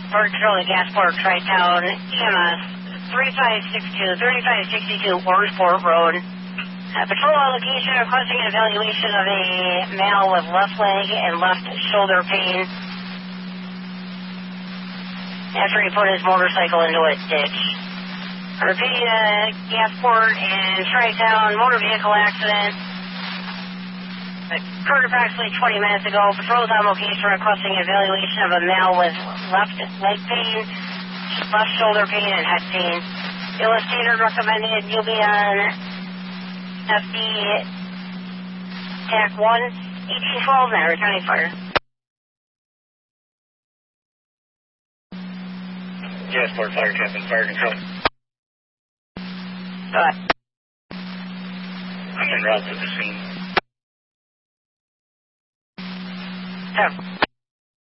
Fire Control to Gasport, Tri-Town, EMS, 3562 Warsport Road. Patrol allocation requesting an evaluation of a male with left leg and left shoulder pain after he put his motorcycle into a ditch. Repeating Gasport and Tri-Town motor vehicle accident. Occurred approximately 20 minutes ago. Patrol's on location requesting evaluation of a male with left leg pain, left shoulder pain, and head pain. Illustrator recommended you'll be on FD TAC 1, 1812, Niagara County Fire. Gasport Fire Captain, Fire Control. I'm en route to the scene. Yeah.